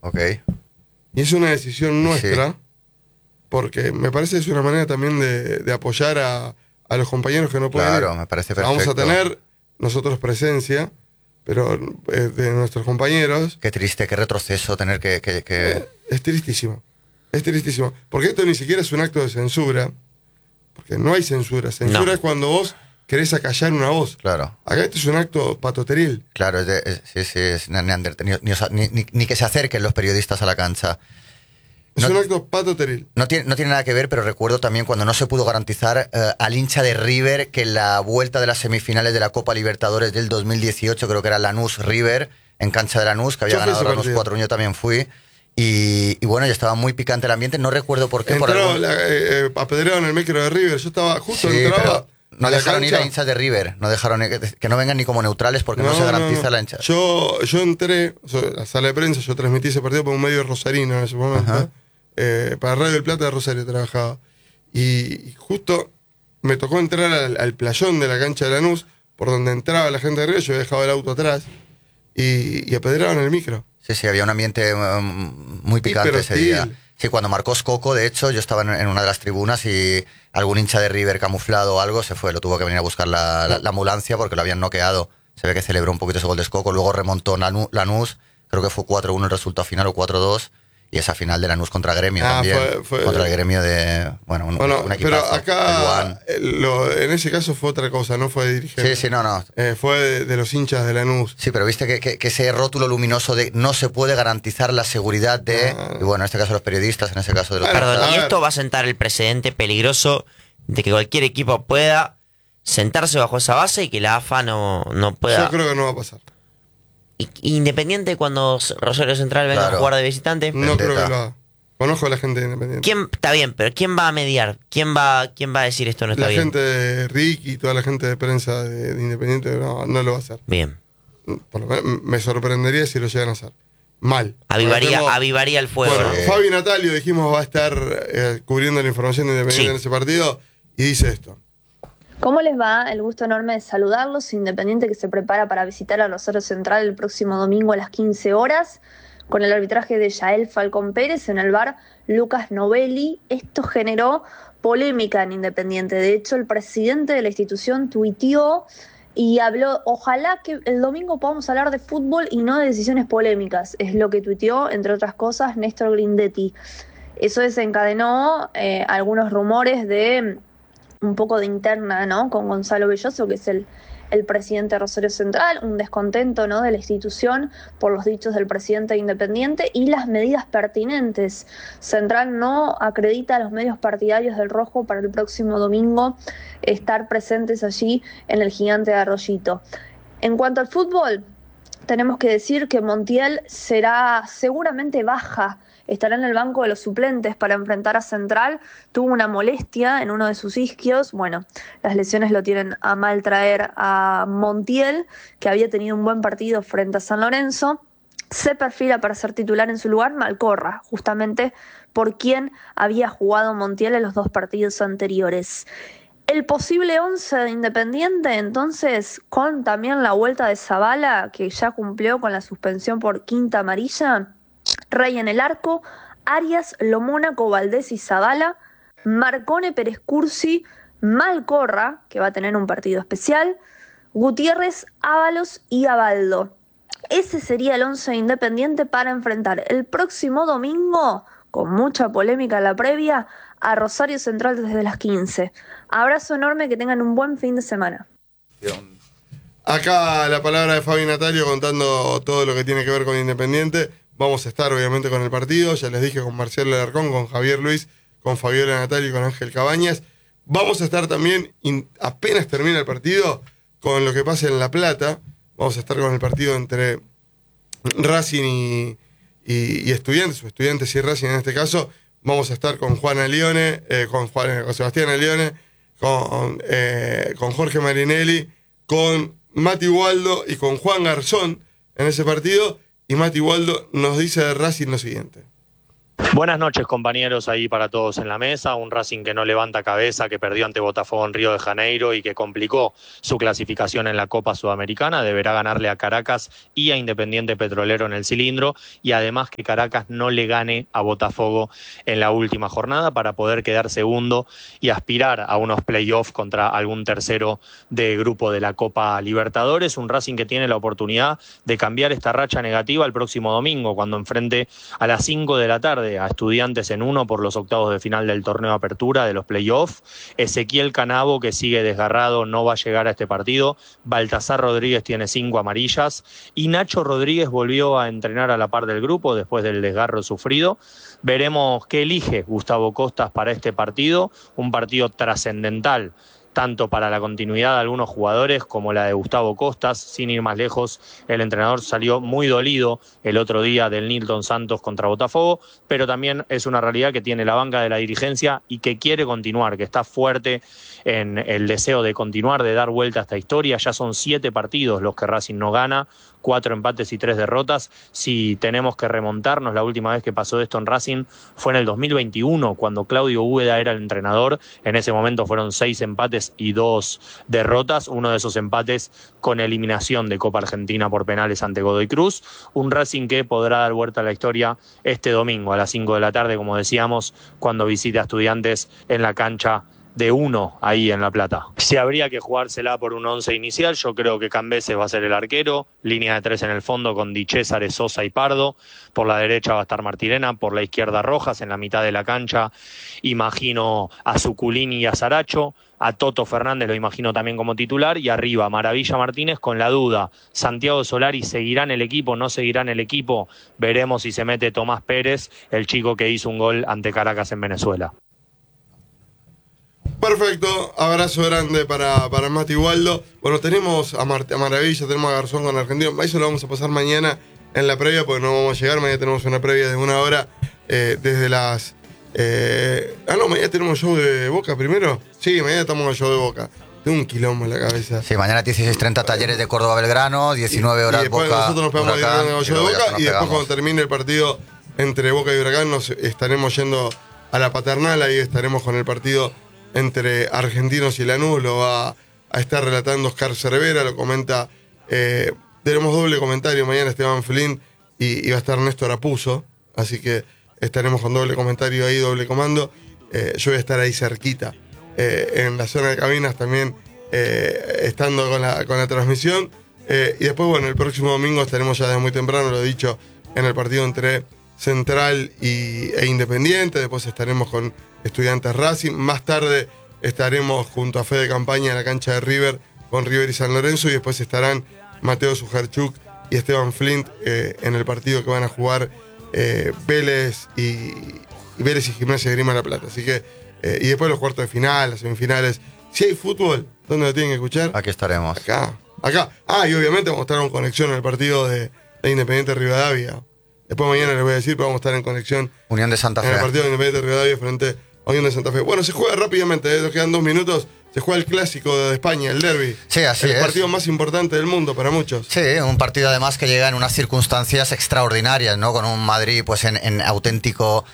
Ok. Y es una decisión nuestra, Sí. porque me parece que es una manera también de apoyar a los compañeros que no pueden ir. Claro, me parece O sea, vamos a perfecto. tener nosotros presencia, pero de nuestros compañeros Qué triste, qué retroceso tener que... es tristísimo. Es tristísimo. Porque esto ni siquiera es un acto de censura, porque no hay censura. Censura No. es cuando vos querés acallar una voz. Claro. Acá esto es un acto patoteril. Claro, sí, es neandertal. Ni que se acerquen los periodistas a la cancha. Es No- un acto patoteril. No tiene nada que ver, pero recuerdo también cuando no se pudo garantizar al hincha de River que en la vuelta de las semifinales de la Copa Libertadores del 2018, creo que era Lanús-River, en cancha de Lanús, que había Yo fui a ganado ese Lanús partido. 4-1, yo también fui. Y bueno, ya estaba muy picante el ambiente, no recuerdo por qué. Por Entró algún... apedrearon el micro de River. Yo estaba justo Sí, entraba. pero no a la dejaron ir cancha. a hinchas de River, no dejaron que no vengan ni como neutrales porque no se garantiza no. la hinchada. Yo entré a la sala de prensa, yo transmití ese partido por un medio rosarino en ese momento. Ajá. Para Radio del Plata de Rosario trabajaba. Y justo me tocó entrar al playón de la cancha de Lanús, por donde entraba la gente de River. Yo había dejado el auto atrás y apedrearon el micro. Sí, había un ambiente muy picante Hiper ese hostil. día. Sí, cuando marcó Scocco, de hecho, yo estaba en una de las tribunas y algún hincha de River camuflado o algo se fue, lo tuvo que venir a buscar la ambulancia porque lo habían noqueado. Se ve que celebró un poquito ese gol de Scocco, luego remontó Lanús, creo que fue 4-1 el resultado final o 4-2, y esa final de Lanús contra Gremio también. fue- Contra el Gremio de, bueno, un Bueno, pero equipazo. acá El en ese caso fue otra cosa, no fue de dirigente. Sí, no. Fue de los hinchas de Lanús. Sí, pero viste que ese rótulo luminoso de no se puede garantizar la seguridad de, y bueno, en este caso los periodistas, en ese caso de los... Claro, Perdón, a y ver. esto va a sentar el precedente peligroso de que cualquier equipo pueda sentarse bajo esa base y que la AFA no pueda. Yo creo que no va a pasar. Independiente cuando Rosario Central venga Claro. a jugar de visitante. No Vendetta. creo que lo haga. Conozco a la gente de Independiente. ¿Quién está bien, pero quién va a mediar? ¿Quién va a decir esto no está La bien? gente de Rick y toda la gente de prensa de Independiente no lo va a hacer. Bien. Por lo menos me sorprendería si lo llegan a hacer. Mal. Avivaría el fuego. Bueno, ¿no? Fabi Natalio, dijimos, va a estar cubriendo la información de Independiente Sí. en ese partido y dice esto. ¿Cómo les va? El gusto enorme de saludarlos. Independiente que se prepara para visitar a Rosario Central el próximo domingo a las 15 horas con el arbitraje de Yael Falcón Pérez en el bar Lucas Novelli. Esto generó polémica en Independiente. De hecho, el presidente de la institución tuiteó y habló, ojalá que el domingo podamos hablar de fútbol y no de decisiones polémicas. Es lo que tuiteó, entre otras cosas, Néstor Grindetti. Eso desencadenó algunos rumores de un poco de interna, ¿no? Con Gonzalo Belloso, que es el presidente de Rosario Central, un descontento, ¿no?, de la institución por los dichos del presidente de Independiente y las medidas pertinentes. Central no acredita a los medios partidarios del Rojo para el próximo domingo estar presentes allí en el Gigante de Arroyito. En cuanto al fútbol, tenemos que decir que Montiel será seguramente baja, estará en el banco de los suplentes para enfrentar a Central. Tuvo una molestia en uno de sus isquios. Bueno, las lesiones lo tienen a mal traer a Montiel, que había tenido un buen partido frente a San Lorenzo. Se perfila para ser titular en su lugar Malcorra, justamente por quien había jugado Montiel en los dos partidos anteriores. El posible 11 de Independiente, entonces, con también la vuelta de Zabala, que ya cumplió con la suspensión por quinta amarilla. Rey en el arco, Arias, Lomónaco, Valdés y Zabala, Marcone, Pérez Cursi, Malcorra, que va a tener un partido especial, Gutiérrez, Ábalos y Abaldo. Ese sería el 11 de Independiente para enfrentar el próximo domingo, con mucha polémica en la previa, a Rosario Central desde las 15. Abrazo enorme, que tengan un buen fin de semana. Acá la palabra de Fabi Natalio contando todo lo que tiene que ver con Independiente. Vamos a estar obviamente con el partido, ya les dije, con Marcelo Alarcón, con Javier Luis, con Fabiola Natalio y con Ángel Cabañas. Vamos a estar también, apenas termina el partido, con lo que pasa en La Plata. Vamos a estar con el partido entre Racing y Estudiantes, o Estudiantes y Racing en este caso. Vamos a estar con Juan Alione, con Sebastián Alione, con Jorge Marinelli, con Mati Waldo y con Juan Garzón en ese partido. Y Mati Waldo nos dice de Racing lo siguiente. Buenas noches, compañeros, ahí para todos en la mesa. Un Racing que no levanta cabeza, que perdió ante Botafogo en Río de Janeiro y que complicó su clasificación en la Copa Sudamericana. Deberá ganarle a Caracas y a Independiente Petrolero en el cilindro, y además que Caracas no le gane a Botafogo en la última jornada para poder quedar segundo y aspirar a unos playoffs contra algún tercero de grupo de la Copa Libertadores. Un Racing que tiene la oportunidad de cambiar esta racha negativa el próximo domingo, cuando enfrente a las 5 de la tarde a Estudiantes en 1 por los octavos de final del torneo Apertura de los playoffs. Ezequiel Canavo, que sigue desgarrado, no va a llegar a este partido. Baltasar Rodríguez tiene 5 amarillas y Nacho Rodríguez volvió a entrenar a la par del grupo después del desgarro sufrido. Veremos qué elige Gustavo Costas para este partido, un partido trascendental tanto para la continuidad de algunos jugadores como la de Gustavo Costas. Sin ir más lejos, el entrenador salió muy dolido el otro día del Nilton Santos contra Botafogo, pero también es una realidad que tiene la banca de la dirigencia y que quiere continuar, que está fuerte en el deseo de continuar, de dar vuelta a esta historia. Ya son 7 partidos los que Racing no gana, 4 empates y 3 derrotas. Si tenemos que remontarnos, la última vez que pasó esto en Racing fue en el 2021, cuando Claudio Úbeda era el entrenador. En ese momento fueron 6 empates y 2 derrotas, uno de esos empates con eliminación de Copa Argentina por penales ante Godoy Cruz. Un Racing que podrá dar vuelta a la historia este domingo a las 5 de la tarde, como decíamos, cuando visite a Estudiantes en la cancha de 1 ahí en La Plata. Si habría que jugársela por un 11 inicial, yo creo que Cambeses va a ser el arquero, línea de 3 en el fondo con Di César, Sosa y Pardo. Por la derecha va a estar Martirena, por la izquierda Rojas. En la mitad de la cancha imagino a Zuculini y a Saracho. A Toto Fernández lo imagino también como titular, y arriba Maravilla Martínez con la duda. Santiago Solari, ¿seguirá en el equipo? ¿No seguirá en el equipo? Veremos si se mete Tomás Pérez, el chico que hizo un gol ante Caracas en Venezuela. Perfecto, abrazo grande para Mati Waldo. Bueno, tenemos a Maravilla, tenemos a Garzón con Argentino. Eso lo vamos a pasar mañana en la previa, porque no vamos a llegar. Mañana tenemos una previa de 1 hora desde las... mañana tenemos show de Boca primero. Sí, mañana estamos en el show de Boca. Tengo un quilombo en la cabeza. Sí, mañana 16:30 Talleres de Córdoba Belgrano, 19 horas y después Boca. Nosotros nos pegamos Huracán, en el show de Boca y después cuando termine el partido entre Boca y Huracán nos estaremos yendo a la Paternal. Ahí estaremos con el partido entre Argentinos y Lanús. Lo va a estar relatando Oscar Cervera, lo comenta. Tenemos doble comentario mañana, Esteban Flynn y va a estar Néstor Apuzzo. Así que estaremos con doble comentario ahí, doble comando. Yo voy a estar ahí cerquita, en la zona de cabinas también, estando con la transmisión. Y después, bueno, el próximo domingo estaremos ya desde muy temprano, lo he dicho, en el partido entre Central e Independiente. Después estaremos con Estudiantes Racing. Más tarde estaremos junto a Fede Campaña en la cancha de River con River y San Lorenzo. Y después estarán Mateo Sujarchuk y Esteban Flint en el partido que van a jugar Vélez y Gimnasia de Grima de La Plata. Así que, y después los cuartos de final, las semifinales. Si hay fútbol, ¿dónde lo tienen que escuchar? Aquí estaremos. Acá. Y obviamente vamos a estar en conexión en el partido de Independiente Rivadavia. Después mañana les voy a decir, pero vamos a estar en conexión. Unión de Santa Fe. En el partido de Independiente Rivadavia frente a Unión de Santa Fe. Bueno, se juega rápidamente, nos quedan 2 minutos. Se juega el clásico de España, el derbi. Sí, así es. El partido más importante del mundo para muchos. Sí, un partido además que llega en unas circunstancias extraordinarias, ¿no? Con un Madrid pues en auténtico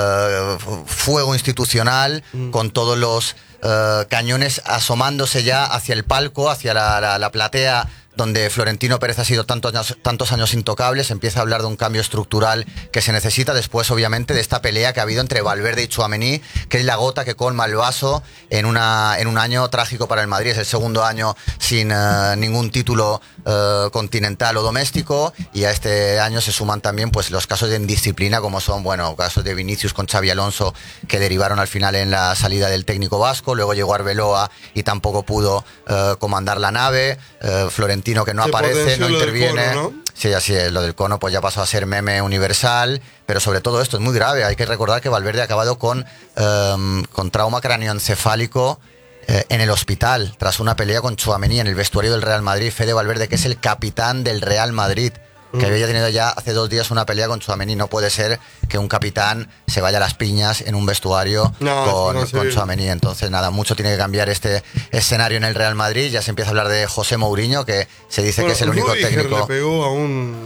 fuego institucional, con todos los cañones asomándose ya hacia el palco, hacia la platea donde Florentino Pérez ha sido tantos años intocables. Empieza a hablar de un cambio estructural que se necesita después, obviamente, de esta pelea que ha habido entre Valverde y Tchouaméni, que es la gota que colma el vaso en un año trágico para el Madrid. Es el segundo año sin ningún título continental o doméstico, y a este año se suman también pues los casos de indisciplina, como son, bueno, casos de Vinicius con Xabi Alonso, que derivaron al final en la salida del técnico vasco. Luego llegó Arbeloa y tampoco pudo comandar la nave. Florentino, que no aparece, no interviene. Cono, ¿no? Sí, así es. Lo del cono pues ya pasó a ser meme universal, pero sobre todo esto es muy grave. Hay que recordar que Valverde ha acabado con trauma cráneoencefálico en el hospital tras una pelea con Tchouaméni en el vestuario del Real Madrid. Fede Valverde, que es el capitán del Real Madrid, que había tenido ya hace 2 días una pelea con Tchouaméni. No puede ser que un capitán se vaya a las piñas en un vestuario con Tchouaméni. Entonces, nada, mucho tiene que cambiar este escenario en el Real Madrid. Ya se empieza a hablar de José Mourinho, que se dice que es el único técnico. Le pegó a un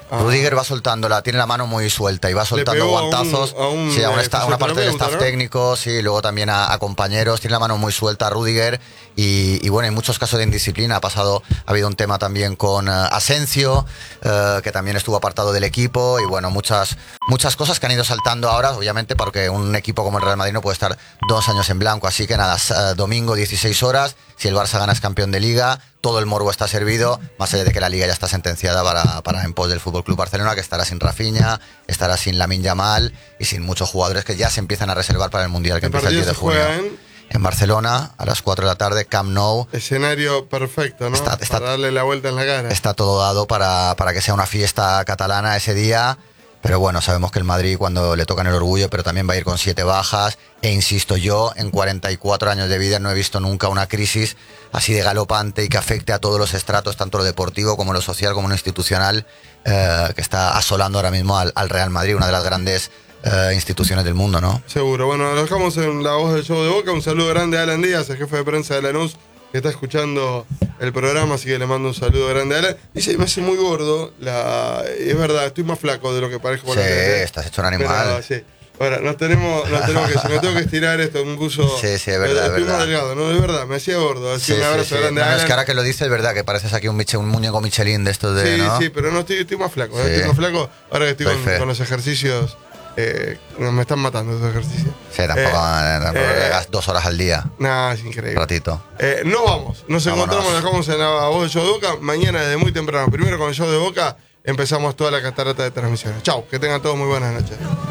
Rudiger va soltándola, tiene la mano muy suelta y va soltando pegó guantazos a un sí, a una parte del staff ¿no? técnico, sí, luego también a compañeros, tiene la mano muy suelta Rudiger y bueno, hay muchos casos de indisciplina, ha habido un tema también con Asensio, que también estuvo apartado del equipo y bueno, muchas cosas que han ido saltando ahora, obviamente porque un equipo como el Real Madrid no puede estar 2 años en blanco, así que nada, domingo 16 horas, si el Barça gana es campeón de Liga, todo el morbo está servido, más allá de que la Liga ya está sentenciada para en pos del FC Barcelona, que estará sin Rafinha, estará sin Lamine Yamal y sin muchos jugadores que ya se empiezan a reservar para el Mundial que empieza el 10 de junio. En Barcelona, a las 4 de la tarde, Camp Nou. Escenario perfecto, ¿no? Para darle la vuelta en la cara. Está todo dado para que sea una fiesta catalana ese día. Pero bueno, sabemos que el Madrid cuando le tocan el orgullo, pero también va a ir con 7 bajas. E insisto, yo en 44 años de vida no he visto nunca una crisis así de galopante y que afecte a todos los estratos, tanto lo deportivo como lo social como lo institucional, que está asolando ahora mismo al Real Madrid, una de las grandes instituciones del mundo, ¿no? Seguro. Bueno, lo dejamos en la voz del show de Boca. Un saludo grande a Alan Díaz, el jefe de prensa de Lanús, que está escuchando el programa, así que le mando un saludo grande a Alan. Dice, me hace muy gordo, es verdad, estoy más flaco de lo que parezco. Sí, estás hecho un animal. Pero, sí. Ahora, nos tenemos que, si me tengo que estirar esto, un buzo. Sí, es verdad. Estoy más delgado, no, es verdad, me hacía gordo. Así un abrazo grande a Alan. Es que ahora que lo dices, es verdad, que pareces aquí un muñeco Michelin de estos de. Sí, ¿no? sí, pero no estoy más flaco. Estoy más flaco ahora que estoy con los ejercicios. Me están matando esos ejercicios. Sí, tampoco hagas 2 horas al día. Nada, es increíble. Un ratito. No vamos. Nos encontramos, nos dejamos en la voz del show de Boca. Mañana desde muy temprano. Primero con el show de Boca empezamos toda la catarata de transmisiones. Chau, que tengan todos muy buenas noches.